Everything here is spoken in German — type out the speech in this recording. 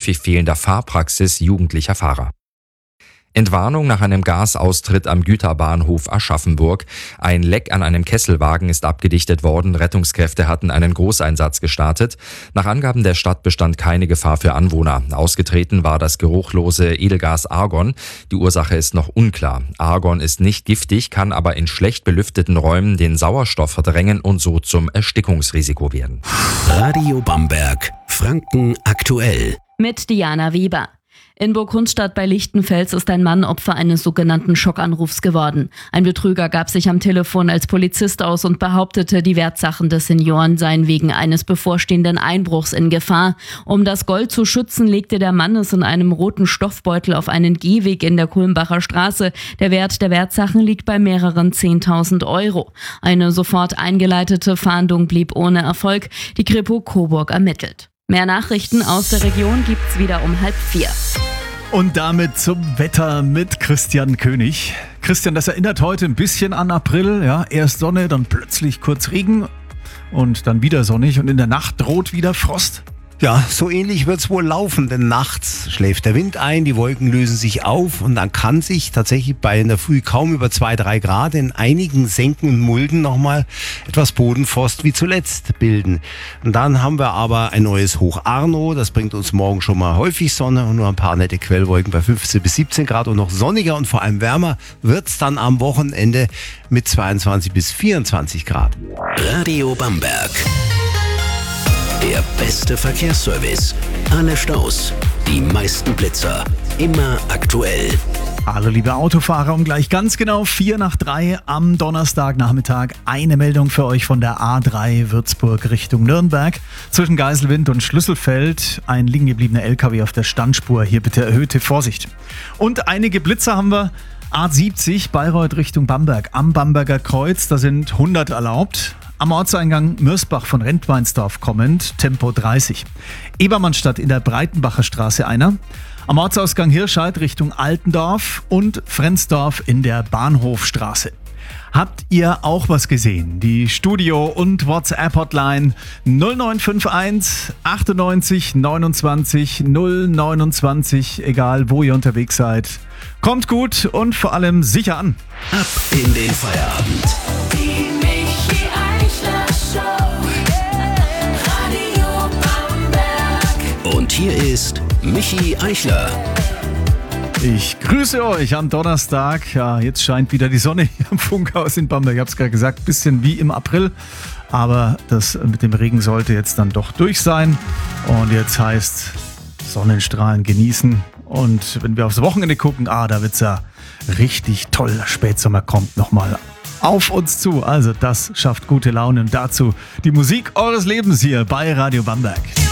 häufig fehlender Fahrpraxis jugendlicher Fahrer. Entwarnung nach einem Gasaustritt am Güterbahnhof Aschaffenburg. Ein Leck an einem Kesselwagen ist abgedichtet worden. Rettungskräfte hatten einen Großeinsatz gestartet. Nach Angaben der Stadt bestand keine Gefahr für Anwohner. Ausgetreten war das geruchlose Edelgas Argon. Die Ursache ist noch unklar. Argon ist nicht giftig, kann aber in schlecht belüfteten Räumen den Sauerstoff verdrängen und so zum Erstickungsrisiko werden. Radio Bamberg, Franken aktuell. Mit Diana Weber. In Burgkunststadt bei Lichtenfels ist ein Mann Opfer eines sogenannten Schockanrufs geworden. Ein Betrüger gab sich am Telefon als Polizist aus und behauptete, die Wertsachen des Senioren seien wegen eines bevorstehenden Einbruchs in Gefahr. Um das Gold zu schützen, legte der Mann es in einem roten Stoffbeutel auf einen Gehweg in der Kulmbacher Straße. Der Wert der Wertsachen liegt bei mehreren 10.000 Euro. Eine sofort eingeleitete Fahndung blieb ohne Erfolg. Die Kripo Coburg ermittelt. Mehr Nachrichten aus der Region gibt's wieder um 3:30. Und damit zum Wetter mit Christian König. Christian, das erinnert heute ein bisschen an April. Ja, erst Sonne, dann plötzlich kurz Regen und dann wieder sonnig und in der Nacht droht wieder Frost. Ja, so ähnlich wird's wohl laufen, denn nachts schläft der Wind ein, die Wolken lösen sich auf und dann kann sich tatsächlich in der Früh kaum über 2-3 Grad in einigen Senken und Mulden nochmal etwas Bodenfrost wie zuletzt bilden. Und dann haben wir aber ein neues Hoch Arno, das bringt uns morgen schon mal häufig Sonne und nur ein paar nette Quellwolken bei 15 bis 17 Grad und noch sonniger und vor allem wärmer wird's dann am Wochenende mit 22 bis 24 Grad. Radio Bamberg. Der beste Verkehrsservice. Alle Staus, die meisten Blitzer. Immer aktuell. Hallo liebe Autofahrer, um gleich ganz genau 3:04 am Donnerstagnachmittag eine Meldung für euch von der A3 Würzburg Richtung Nürnberg. Zwischen Geiselwind und Schlüsselfeld ein liegen gebliebener LKW auf der Standspur. Hier bitte erhöhte Vorsicht. Und einige Blitzer haben wir. A70 Bayreuth Richtung Bamberg am Bamberger Kreuz, da sind 100 erlaubt. Am Ortseingang Mürsbach von Rentweinsdorf kommend, Tempo 30. Ebermannstadt in der Breitenbacher Straße einer. Am Ortsausgang Hirscheid Richtung Altendorf und Frensdorf in der Bahnhofstraße. Habt ihr auch was gesehen? Die Studio- und WhatsApp-Hotline 0951 98 29 029, egal wo ihr unterwegs seid. Kommt gut und vor allem sicher an. Ab in den Feierabend. Die Michi Eichler Show. Radio Bamberg. Und hier ist Michi Eichler. Ich grüße euch am Donnerstag. Ja, jetzt scheint wieder die Sonne hier am Funkhaus in Bamberg. Ich habe es gerade gesagt, bisschen wie im April. Aber das mit dem Regen sollte jetzt dann doch durch sein. Und jetzt heißt Sonnenstrahlen genießen. Und wenn wir aufs Wochenende gucken, da wird's ja richtig toll. Der Spätsommer kommt nochmal auf uns zu. Also das schafft gute Laune. Und dazu die Musik eures Lebens hier bei Radio Bamberg.